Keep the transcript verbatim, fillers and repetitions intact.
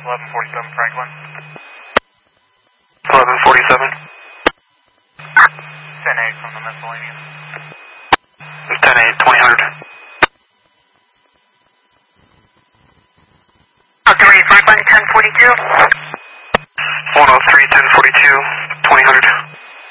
eleven forty-seven Franklin. eleven forty-seven. ten eight from the miscellaneous. ten eight, twenty hundred. Oh, three Franklin, ten forty-two. one oh three, ten forty-two.